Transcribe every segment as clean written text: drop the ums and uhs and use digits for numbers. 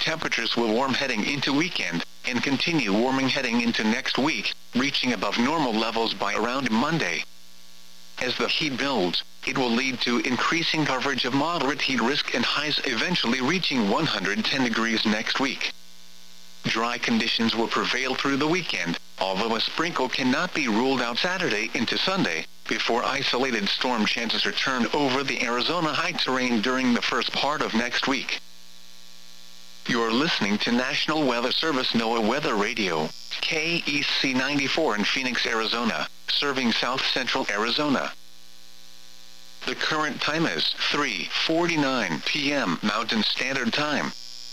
temperatures will warm heading into weekend, and continue warming heading into next week, reaching above normal levels by around Monday. As the heat builds, it will lead to increasing coverage of moderate heat risk and highs eventually reaching 110 degrees next week. Dry conditions will prevail through the weekend, although a sprinkle cannot be ruled out Saturday into Sunday, before isolated storm chances return over the Arizona high terrain during the first part of next week. You're listening to National Weather Service NOAA Weather Radio, KEC 94 in Phoenix, Arizona, serving south-central Arizona. The current time is 3:49 p.m. Mountain Standard Time.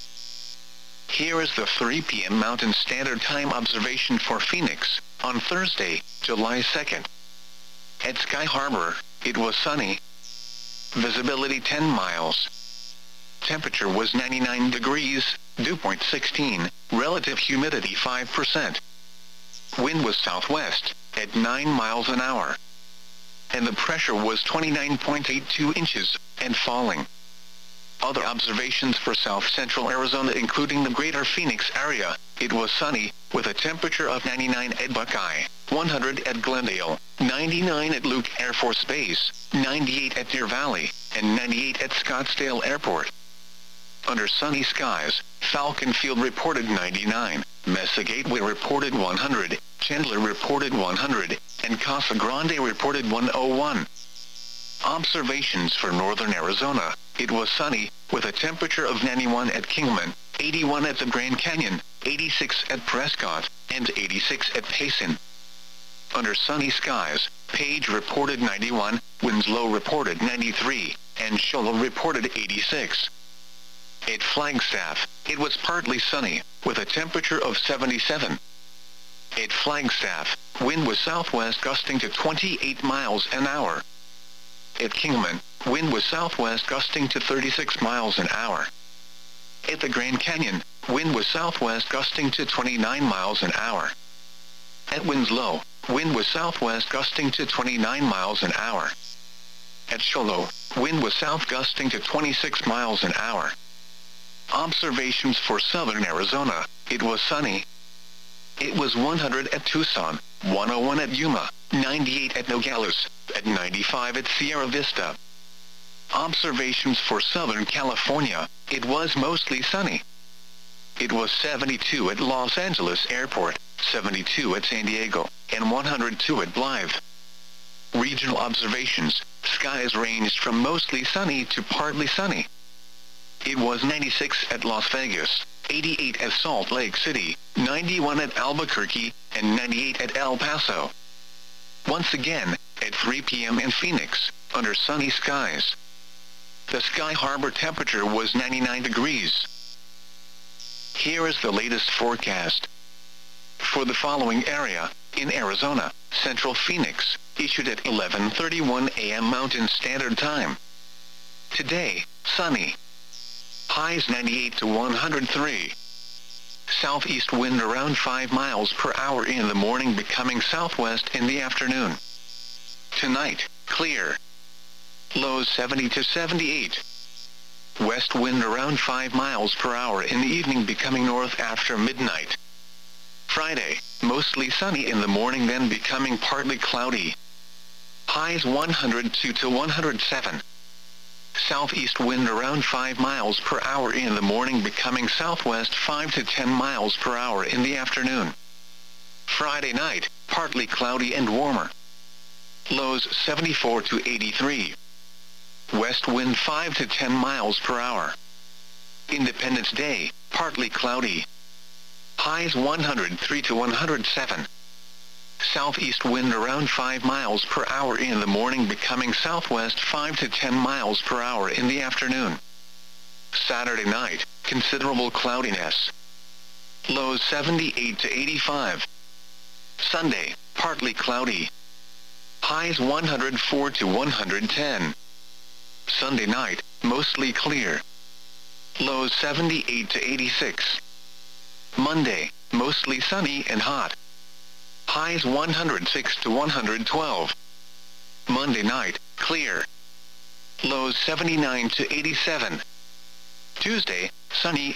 Here is the 3 p.m. Mountain Standard Time observation for Phoenix, on Thursday, July 2nd. At Sky Harbor, it was sunny. Visibility 10 miles. Temperature was 99 degrees, dew point 16, relative humidity 5%. Wind was southwest, at 9 miles an hour. And the pressure was 29.82 inches, and falling. Other observations for south-central Arizona including the greater Phoenix area, it was sunny, with a temperature of 99 at Buckeye, 100 at Glendale, 99 at Luke Air Force Base, 98 at Deer Valley, and 98 at Scottsdale Airport. Under sunny skies, Falcon Field reported 99, Mesa Gateway reported 100, Chandler reported 100, and Casa Grande reported 101. Observations for northern Arizona, it was sunny, with a temperature of 91 at Kingman, 81 at the Grand Canyon, 86 at Prescott, and 86 at Payson. Under sunny skies, Page reported 91, Winslow reported 93, and Show Low reported 86. At Flagstaff, it was partly sunny, with a temperature of 77. At Flagstaff, wind was southwest gusting to 28 miles an hour. At Kingman, wind was southwest gusting to 36 miles an hour. At the Grand Canyon, wind was southwest gusting to 29 miles an hour. At Winslow, wind was southwest gusting to 29 miles an hour. At Show Low, wind was south gusting to 26 miles an hour. Observations for southern Arizona, it was sunny. It was 100 at Tucson, 101 at Yuma, 98 at Nogales, at 95 at Sierra Vista. Observations for Southern California, it was mostly sunny. It was 72 at Los Angeles Airport, 72 at San Diego, and 102 at Blythe. Regional observations, skies ranged from mostly sunny to partly sunny. It was 96 at Las Vegas, 88 at Salt Lake City, 91 at Albuquerque, and 98 at El Paso. Once again, at 3 p.m. in Phoenix, under sunny skies. The Sky Harbor temperature was 99 degrees. Here is the latest forecast. For the following area, in Arizona, Central Phoenix, issued at 11:31 a.m. Mountain Standard Time. Today, sunny. Highs 98 to 103. Southeast wind around 5 miles per hour in the morning, becoming southwest in the afternoon. Tonight, clear. Lows 70 to 78. West wind around 5 miles per hour in the evening, becoming north after midnight. Friday, mostly sunny in the morning, then becoming partly cloudy. Highs 102 to 107. Southeast wind around 5 miles per hour in the morning, becoming southwest 5 to 10 miles per hour in the afternoon. Friday night, partly cloudy and warmer. Lows 74 to 83. West wind 5 to 10 miles per hour. Independence Day, partly cloudy. Highs 103 to 107. Southeast wind around 5 miles per hour in the morning, becoming southwest 5 to 10 miles per hour in the afternoon. Saturday night, considerable cloudiness. Lows 78 to 85. Sunday, partly cloudy. Highs 104 to 110. Sunday night, mostly clear. Lows 78 to 86. Monday, mostly sunny and hot. Highs 106 to 112. Monday night, clear. Lows 79 to 87. Tuesday, sunny